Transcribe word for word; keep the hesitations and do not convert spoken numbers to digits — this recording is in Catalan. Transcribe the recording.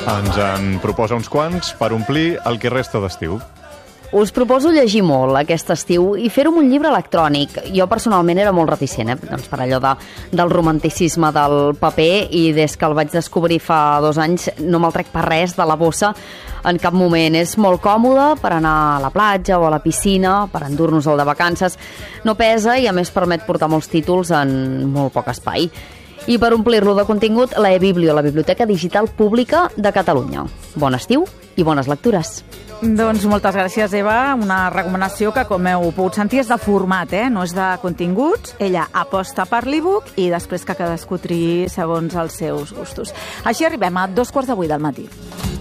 Ens en proposa uns quants per omplir el que resta d'estiu. Us proposo llegir molt aquest estiu i fer-ho amb un llibre electrònic. Jo personalment era molt reticent, eh? doncs per allò de, del romanticisme del paper, i des que el vaig descobrir fa dos anys no me'l trec per res de la bossa en cap moment. És molt còmode per anar a la platja o a la piscina, per endur-nos-el de vacances. No pesa i a més permet portar molts títols en molt poc espai. I per omplir-lo de contingut, la e-Biblio, la Biblioteca Digital Pública de Catalunya. Bon estiu i bones lectures. Doncs moltes gràcies, Eva. Una recomanació que, com heu pogut sentir, és de format, eh? no és de continguts. Ella aposta per l'e-book i després que cadascú triï segons els seus gustos. Així arribem a dos quarts de vuit del matí.